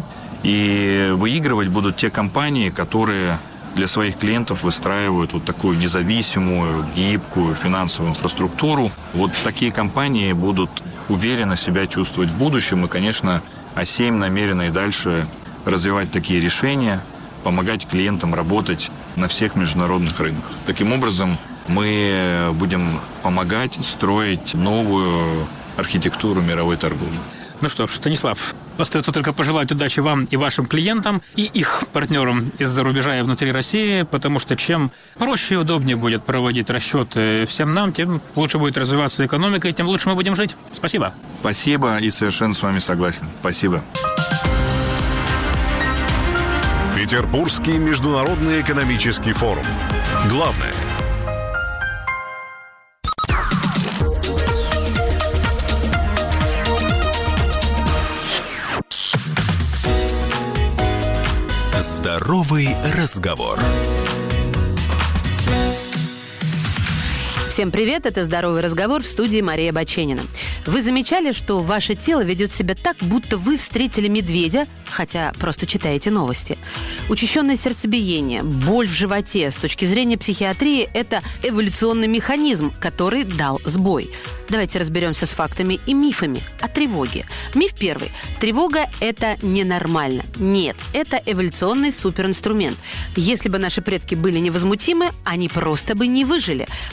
И выигрывать будут те компании, которые для своих клиентов выстраивают вот такую независимую, гибкую финансовую инфраструктуру. Вот такие компании будут уверенно себя чувствовать в будущем. И, конечно, а семь намерена и дальше развивать такие решения, помогать клиентам работать на всех международных рынках. Таким образом, мы будем помогать строить новую архитектуру мировой торговли. Ну что ж, Станислав, остается только пожелать удачи вам и вашим клиентам, и их партнерам из-за рубежа и внутри России, потому что чем проще и удобнее будет проводить расчеты всем нам, тем лучше будет развиваться экономика, и тем лучше мы будем жить. Спасибо. Спасибо, и совершенно с вами согласен. Спасибо. Петербургский международный экономический форум. Главное – здоровый разговор. Всем привет, это «Здоровый разговор», в студии Мария Баченина. Вы замечали, что ваше тело ведет себя так, будто вы встретили медведя, хотя просто читаете новости? Учащенное сердцебиение, боль в животе с точки зрения психиатрии – это эволюционный механизм, который дал сбой. Давайте разберемся с фактами и мифами о тревоге. Миф первый. Тревога – это ненормально. Нет, это эволюционный суперинструмент. Если бы наши предки были невозмутимы, они просто бы не выжили. Норма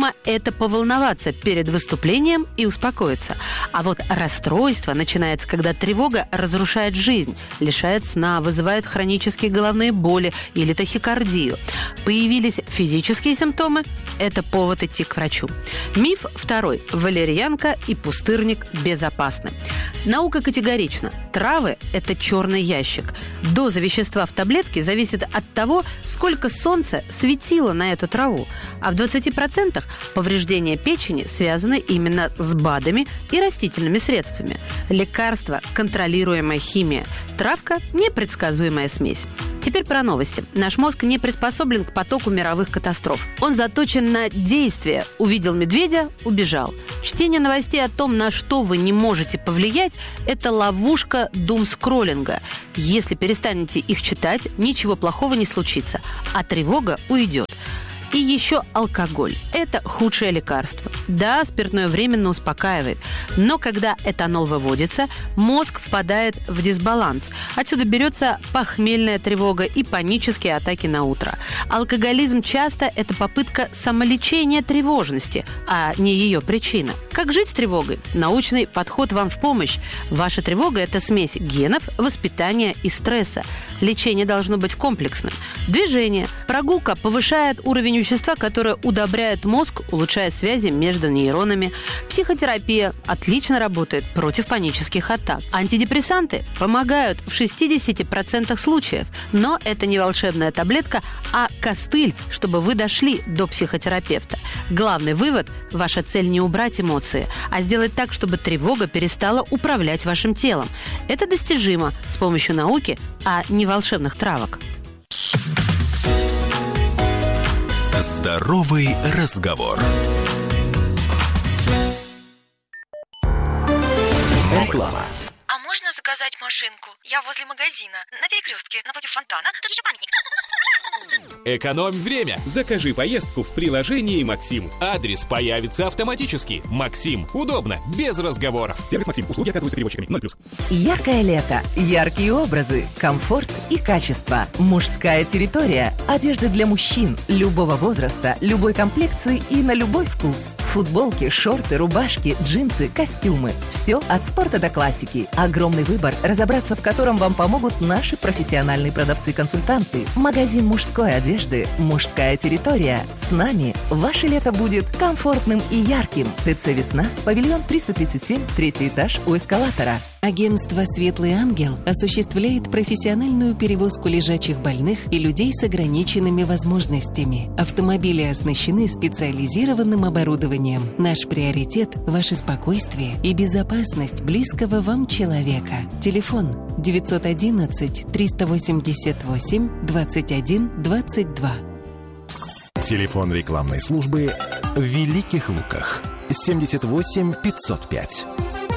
Норма – это поволноваться перед выступлением и успокоиться. А вот расстройство начинается, когда тревога разрушает жизнь, лишает сна, вызывает хронические головные боли или тахикардию. Появились физические симптомы – это повод идти к врачу. Миф второй. Валерьянка и пустырник безопасны. Наука категорична. Травы – это черный ящик. Доза вещества в таблетке зависит от того, сколько солнца светило на эту траву. А в двадцати процентах повреждения печени связаны именно с БАДами и растительными средствами. Лекарства – контролируемая химия. Травка – непредсказуемая смесь. Теперь про новости. Наш мозг не приспособлен к потоку мировых катастроф. Он заточен на действие. Увидел медведя – убежал. Чтение новостей о том, на что вы не можете повлиять – это ловушка думскроллинга. Если перестанете их читать, ничего плохого не случится, а тревога уйдет. И еще алкоголь. Это худшее лекарство. Да, спиртное временно успокаивает. Но когда этанол выводится, мозг впадает в дисбаланс. Отсюда берется похмельная тревога и панические атаки на утро. Алкоголизм часто это попытка самолечения тревожности, а не ее причина. Как жить с тревогой? Научный подход вам в помощь. Ваша тревога – это смесь генов, воспитания и стресса. Лечение должно быть комплексным. Движение. Прогулка повышает уровень вещества, которое удобряет мозг, улучшая связи между нейронами. Психотерапия отлично работает против панических атак. Антидепрессанты помогают в шестидесяти процентах случаев. Но это не волшебная таблетка, а костыль, чтобы вы дошли до психотерапевта. Главный вывод – ваша цель не убрать эмоции, а сделать так, чтобы тревога перестала управлять вашим телом. Это достижимо с помощью науки, а не волшебных травок. Здоровый разговор. Реклама. А можно заказать машинку? Я возле магазина, на перекрестке, напротив фонтана. Тут еще памятник. Экономь время. Закажи поездку в приложении «Максим». Адрес появится автоматически. «Максим». Удобно, без разговоров. Сервис «Максим». Услуги оказываются перевозчиками. ноль плюс. Яркое лето. Яркие образы. Комфорт и качество. Мужская территория. Одежда для мужчин. Любого возраста, любой комплекции и на любой вкус. Футболки, шорты, рубашки, джинсы, костюмы. Все от спорта до классики. Огромный выбор, разобраться в котором вам помогут наши профессиональные продавцы-консультанты. Магазин мужской одежды «Мужская территория». С нами ваше лето будет комфортным и ярким. ТЦ «Весна», павильон триста тридцать семь, третий этаж у эскалатора. Агентство «Светлый ангел» осуществляет профессиональную перевозку лежачих больных и людей с ограниченными возможностями. Автомобили оснащены специализированным оборудованием. Наш приоритет – ваше спокойствие и безопасность близкого вам человека. Телефон девятьсот одиннадцать триста восемьдесят восемь двадцать один двадцать два. Телефон рекламной службы в Великих Луках семьдесят восемь пятьсот пять.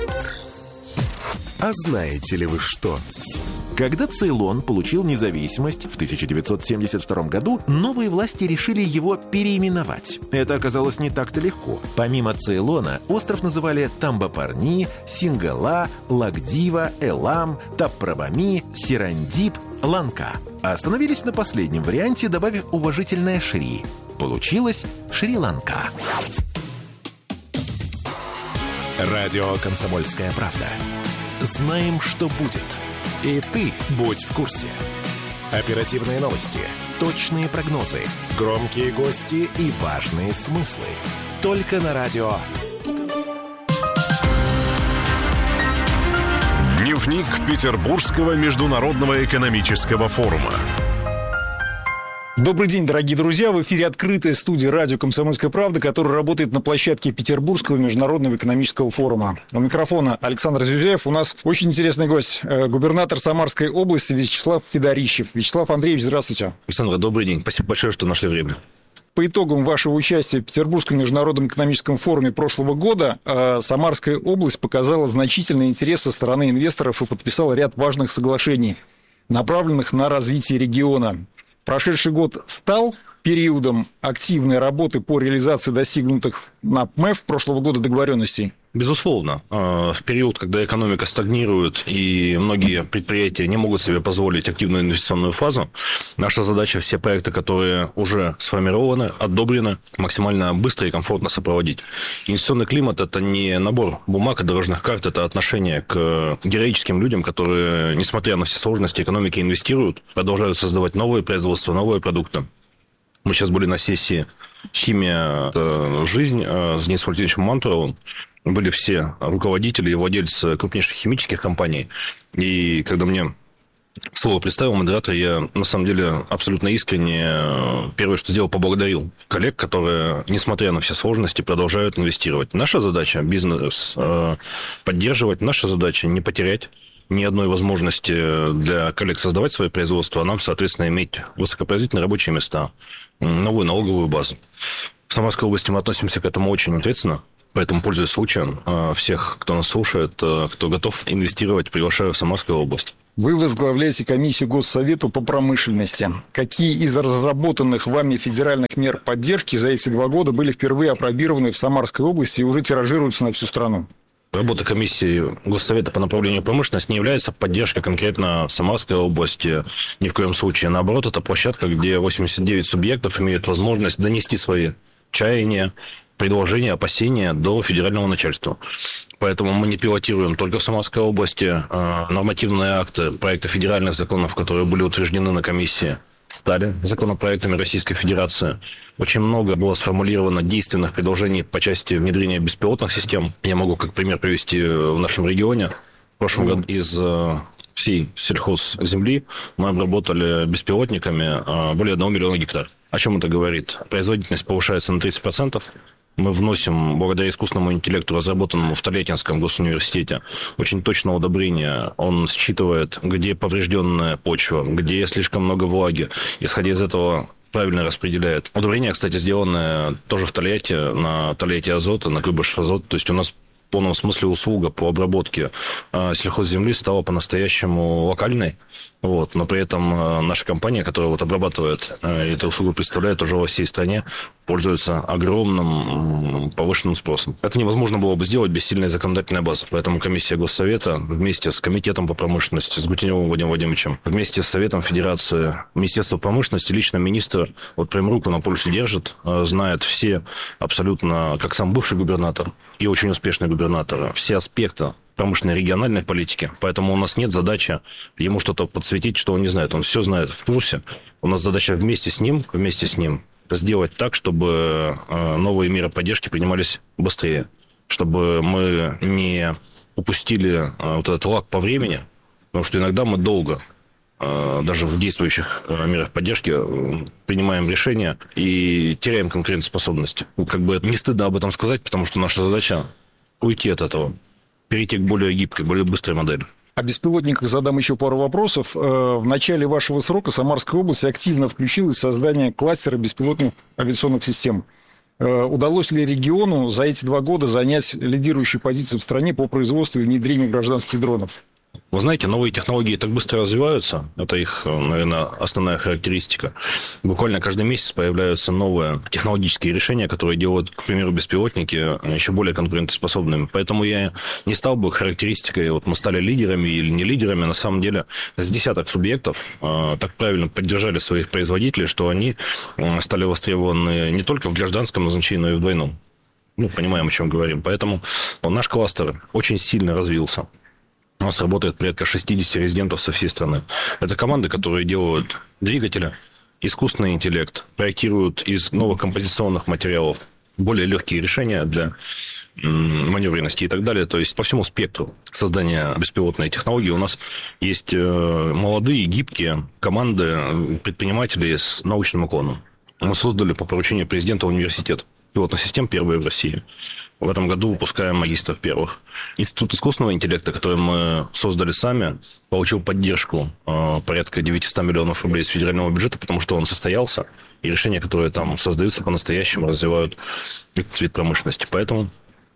А знаете ли вы что? Когда Цейлон получил независимость в тысяча девятьсот семьдесят втором году, новые власти решили его переименовать. Это оказалось не так-то легко. Помимо Цейлона, остров называли Тамбапарни, Сингала, Лакдива, Элам, Таппрабами, Сирандип, Ланка. А остановились на последнем варианте, добавив уважительное «Шри». Получилось Шри-Ланка. Радио «Комсомольская правда». Знаем, что будет. И ты будь в курсе. Оперативные новости, точные прогнозы, громкие гости и важные смыслы. Только на радио. Дневник Петербургского международного экономического форума. Добрый день, дорогие друзья. В эфире открытая студия радио «Комсомольская правда», которая работает на площадке Петербургского международного экономического форума. У микрофона Александр Зюзяев. У нас очень интересный гость. Губернатор Самарской области Вячеслав Федорищев. Вячеслав Андреевич, здравствуйте. Александр, добрый день. Спасибо большое, что нашли время. По итогам вашего участия в Петербургском международном экономическом форуме прошлого года Самарская область показала значительный интерес со стороны инвесторов и подписала ряд важных соглашений, направленных на развитие региона. Прошедший год стал периодом активной работы по реализации достигнутых на ПМЭФ прошлого года договоренностей? Безусловно. В период, когда экономика стагнирует и многие предприятия не могут себе позволить активную инвестиционную фазу, наша задача все проекты, которые уже сформированы, одобрены, максимально быстро и комфортно сопроводить. Инвестиционный климат – это не набор бумаг и дорожных карт, это отношение к героическим людям, которые, несмотря на все сложности экономики, инвестируют, продолжают создавать новые производства, новые продукты. Мы сейчас были на сессии «Химия. Жизнь» с Денисом Валентиновичем Мантуровым. Были все руководители и владельцы крупнейших химических компаний. И когда мне слово представил модератор, я на самом деле абсолютно искренне первое, что сделал, поблагодарил коллег, которые, несмотря на все сложности, продолжают инвестировать. Наша задача – бизнес поддерживать, наша задача – не потерять ни одной возможности для коллег создавать свои производства, а нам, соответственно, иметь высокопроизводительные рабочие места, новую налоговую базу. В Самарской области мы относимся к этому очень ответственно. Поэтому, пользуясь случаем, всех, кто нас слушает, кто готов инвестировать, приглашаю в Самарскую область. Вы возглавляете комиссию Госсовету по промышленности. Какие из разработанных вами федеральных мер поддержки за эти два года были впервые опробированы в Самарской области и уже тиражируются на всю страну? Работа комиссии Госсовета по направлению промышленности не является поддержкой конкретно Самарской области. Ни в коем случае. Наоборот, это площадка, где восемьдесят девять субъектов имеют возможность донести свои чаяния, предложения, опасения до федерального начальства. Поэтому мы не пилотируем только в Самарской области. Нормативные акты, проекты федеральных законов, которые были утверждены на комиссии, стали законопроектами Российской Федерации. Очень много было сформулировано действенных предложений по части внедрения беспилотных систем. Я могу как пример привести в нашем регионе. В прошлом году из всей сельхозземли мы обработали беспилотниками более одного миллиона гектар. О чем это говорит? Производительность повышается на тридцать процентов. Мы вносим, благодаря искусственному интеллекту, разработанному в Тольяттинском госуниверситете, очень точное удобрение. Он считывает, где поврежденная почва, где слишком много влаги. Исходя из этого, правильно распределяет. Удобрение, кстати, сделанное тоже в Тольятти, на Тольятти Азота, на Куйбышев-Азот. То есть у нас в полном смысле услуга по обработке сельхозземли стала по-настоящему локальной. Вот, но при этом наша компания, которая вот обрабатывает эту услугу, представляет уже во всей стране, пользуется огромным повышенным спросом. Это невозможно было бы сделать без сильной законодательной базы. Поэтому комиссия Госсовета вместе с Комитетом по промышленности, с Гутеневым Владимиром Владимировичем, вместе с Советом Федерации, Министерство промышленности, лично министр, вот прям руку на пульсе держит, знает все абсолютно, как сам бывший губернатор и очень успешный губернатор, все аспекты промышленной региональной политики. Поэтому у нас нет задачи ему что-то подсветить, что он не знает. Он все знает, в курсе. У нас задача вместе с ним, вместе с ним сделать так, чтобы новые меры поддержки принимались быстрее. Чтобы мы не упустили вот этот лаг по времени. Потому что иногда мы долго, даже в действующих мерах поддержки, принимаем решения и теряем конкурентоспособность. Как бы не стыдно об этом сказать, потому что наша задача уйти от этого. Перейти к более гибкой, более быстрой модели. О беспилотниках задам еще пару вопросов. В начале вашего срока Самарская область активно включилась в создание кластера беспилотных авиационных систем. Удалось ли региону за эти два года занять лидирующие позиции в стране по производству и внедрению гражданских дронов? Вы знаете, новые технологии так быстро развиваются. Это их, наверное, основная характеристика. Буквально каждый месяц появляются новые технологические решения, которые делают, к примеру, беспилотники еще более конкурентоспособными. Поэтому я не стал бы характеристикой, вот мы стали лидерами или не лидерами. На самом деле, с десяток субъектов э, так правильно поддержали своих производителей, что они э, стали востребованы не только в гражданском назначении, но и в двойном. Ну, понимаем, о чем говорим. Поэтому наш кластер очень сильно развился. У нас работает порядка шестьдесят резидентов со всей страны. Это команды, которые делают двигатели, искусственный интеллект, проектируют из новых композиционных материалов более легкие решения для маневренности и так далее. То есть по всему спектру создания беспилотной технологии у нас есть молодые, гибкие команды предпринимателей с научным уклоном. Мы создали по поручению президента университет пилотных систем, первые в России. В этом году выпускаем магистров первых. Институт искусственного интеллекта, который мы создали сами, получил поддержку э, порядка девятьсот миллионов рублей из федерального бюджета, потому что он состоялся, и решения, которые там создаются, по-настоящему развивают этот вид промышленности. Поэтому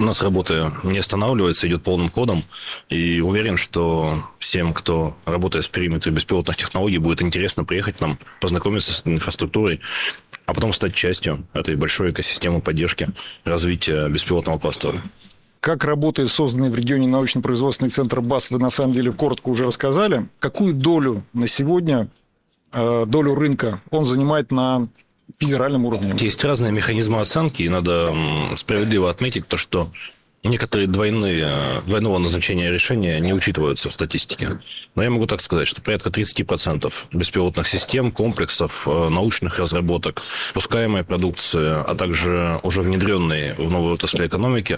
У нас работа не останавливается, идет полным ходом. И уверен, что всем, кто работает в периметре беспилотных технологий, будет интересно приехать к нам, познакомиться с этой инфраструктурой, а потом стать частью этой большой экосистемы поддержки развития беспилотного кластера. Как работает созданный в регионе научно-производственный центр БАС, вы на самом деле коротко уже рассказали. Какую долю на сегодня, долю рынка он занимает на федеральном уровне? Есть разные механизмы оценки, и надо справедливо отметить то, что некоторые двойные, двойного назначения решения не учитываются в статистике. Но я могу так сказать, что порядка тридцать процентов беспилотных систем, комплексов, научных разработок, пускаемой продукции, а также уже внедренные в новые отрасли экономики,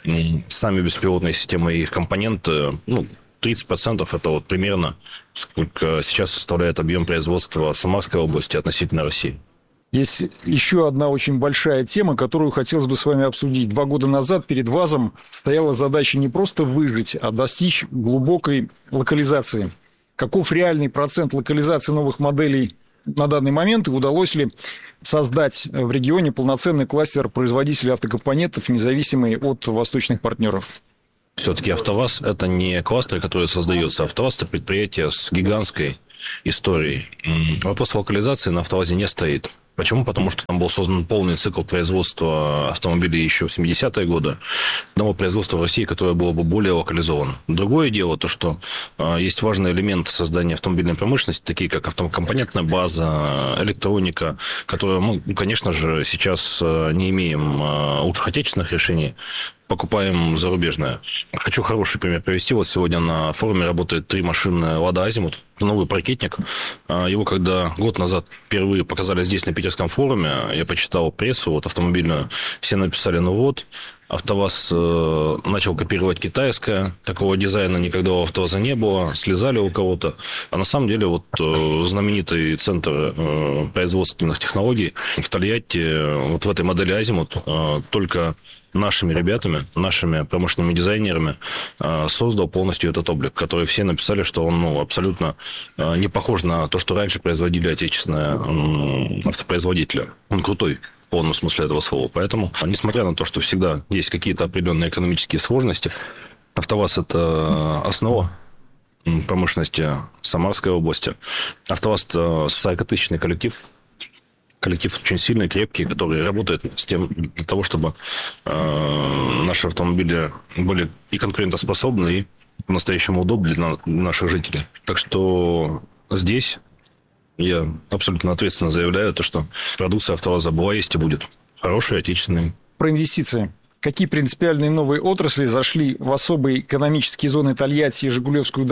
сами беспилотные системы и их компоненты, ну, тридцать процентов это вот примерно сколько сейчас составляет объем производства Самарской области относительно России. Есть еще одна очень большая тема, которую хотелось бы с вами обсудить. Два года назад перед ВАЗом стояла задача не просто выжить, а достичь глубокой локализации. Каков реальный процент локализации новых моделей на данный момент, и удалось ли создать в регионе полноценный кластер производителей автокомпонентов, независимый от восточных партнеров? Все-таки АвтоВАЗ – это не кластер, который создается. АвтоВАЗ – это предприятие с гигантской историей. Вопрос локализации на АвтоВАЗе не стоит. Почему? Потому что там был создан полный цикл производства автомобилей еще в семидесятые годы. Одного производства в России, которое было бы более локализовано. Другое дело, то, что э, есть важный элемент создания автомобильной промышленности, такие как автокомпонентная база, электроника, которую мы, конечно же, сейчас э, не имеем э, лучших отечественных решений, покупаем зарубежное. Хочу хороший пример привести. Вот сегодня на форуме работает три машины «Лада Азимут». Это новый паркетник. Его, когда год назад впервые показали здесь, на Питерском форуме, я почитал прессу вот, автомобильную, все написали, ну вот, АвтоВАЗ э, начал копировать китайское, такого дизайна никогда у АвтоВАЗа не было, слезали у кого-то. А на самом деле вот э, знаменитый центр э, производственных технологий в Тольятти, вот в этой модели Азимут, э, только нашими ребятами, нашими промышленными дизайнерами э, создал полностью этот облик, который все написали, что он ну, абсолютно э, не похож на то, что раньше производили отечественные э, автопроизводители. Он крутой в полном смысле этого слова. Поэтому, несмотря на то, что всегда есть какие-то определенные экономические сложности, АвтоВАЗ – это основа промышленности Самарской области. АвтоВАЗ – это сорокатысячный коллектив. Коллектив очень сильный, крепкий, который работает с тем, для того, чтобы э, наши автомобили были и конкурентоспособны, и по-настоящему удобны для наших жителей. Так что здесь я абсолютно ответственно заявляю, то, что продукция АвтоВАЗа была, есть и будет хорошей, отечественной. Про инвестиции. Какие принципиальные новые отрасли зашли в особые экономические зоны Тольятти и Жигулевскую